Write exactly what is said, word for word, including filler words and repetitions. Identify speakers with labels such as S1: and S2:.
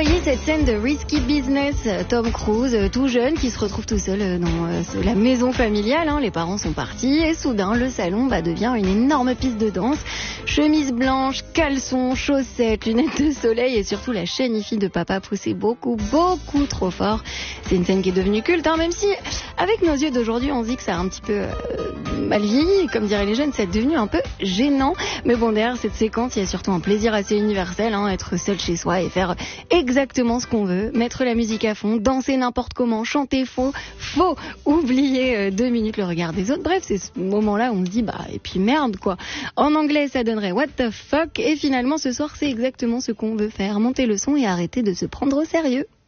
S1: voyez cette scène de Risky Business, Tom Cruise, tout jeune, qui se retrouve tout seul dans euh, la maison familiale. Hein. Les parents sont partis et soudain, le salon bah, devient une énorme piste de danse. Chemise blanche, caleçons, chaussettes, lunettes de soleil et surtout la chaîne I F I de papa poussée beaucoup, beaucoup trop fort. C'est une scène qui est devenue culte, hein, même si avec nos yeux d'aujourd'hui, on se dit que ça a un petit peu euh, mal vieilli. Comme diraient les jeunes, c'est devenu un peu gênant. Mais bon, derrière cette séquence, il y a surtout un plaisir assez universel, hein, être seul chez soi et faire exactement ce qu'on veut, mettre la musique à fond, danser n'importe comment, chanter faux, faux, oublier euh, deux minutes le regard des autres. Bref, c'est ce moment-là où on se dit, bah, et puis merde, quoi. En anglais, ça donnerait what the fuck, et finalement, ce soir, c'est exactement ce qu'on veut faire. Monter le son et arrêter de se prendre au sérieux.